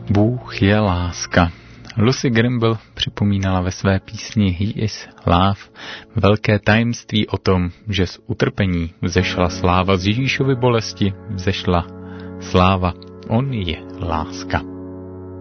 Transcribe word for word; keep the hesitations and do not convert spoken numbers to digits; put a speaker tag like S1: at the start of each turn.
S1: Bůh je láska. Lucy Grimble připomínala ve své písni He is Love velké tajemství o tom, že z utrpení vzešla sláva, z Ježíšovy bolesti vzešla sláva. On je láska.